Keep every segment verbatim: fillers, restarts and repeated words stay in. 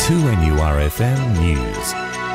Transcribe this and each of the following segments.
two N U R F M News.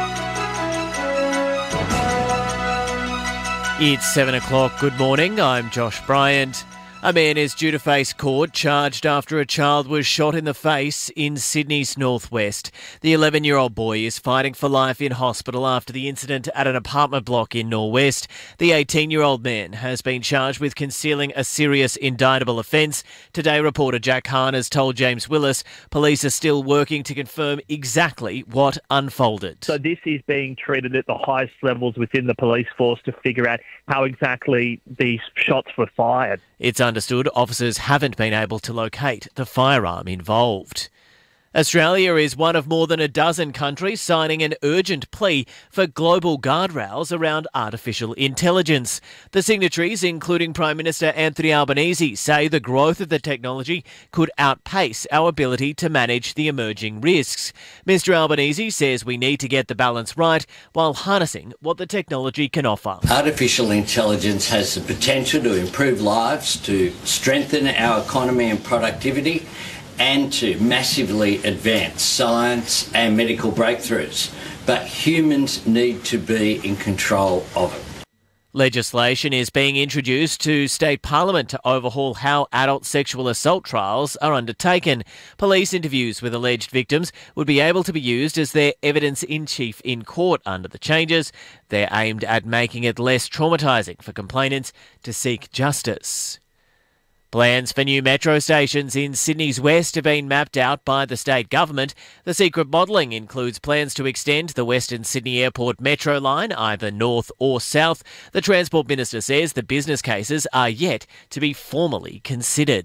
It's seven o'clock. Good morning. I'm Josh Bryant. A man is due to face court charged after a child was shot in the face in Sydney's northwest. The eleven-year-old boy is fighting for life in hospital after the incident at an apartment block in Norwest. The eighteen-year-old man has been charged with concealing a serious indictable offence. Today, reporter Jack Hahn has told James Willis police are still working to confirm exactly what unfolded. So this is being treated at the highest levels within the police force to figure out how exactly these shots were fired. It's understood officers haven't been able to locate the firearm involved. Australia is one of more than a dozen countries signing an urgent plea for global guardrails around artificial intelligence. The signatories, including Prime Minister Anthony Albanese, say the growth of the technology could outpace our ability to manage the emerging risks. Mister Albanese says we need to get the balance right while harnessing what the technology can offer. Artificial intelligence has the potential to improve lives, to strengthen our economy and productivity, and to massively advance science and medical breakthroughs. But humans need to be in control of it. Legislation is being introduced to state parliament to overhaul how adult sexual assault trials are undertaken. Police interviews with alleged victims would be able to be used as their evidence in chief in court under the changes. They're aimed at making it less traumatising for complainants to seek justice. Plans for new metro stations in Sydney's west have been mapped out by the state government. The secret modelling includes plans to extend the Western Sydney Airport metro line either north or south. The Transport Minister says the business cases are yet to be formally considered.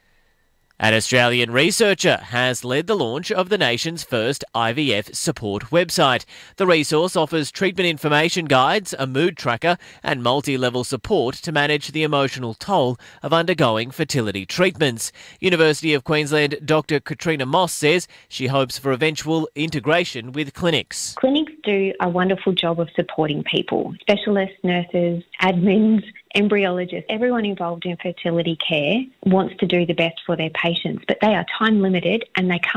An Australian researcher has led the launch of the nation's first I V F support website. The resource offers treatment information guides, a mood tracker and multi-level support to manage the emotional toll of undergoing fertility treatments. University of Queensland Doctor Katrina Moss says she hopes for eventual integration with clinics. Clinics do a wonderful job of supporting people. Specialists, nurses, admins, embryologists, everyone involved in fertility care wants to do the best for their patients, but they are time limited and they can't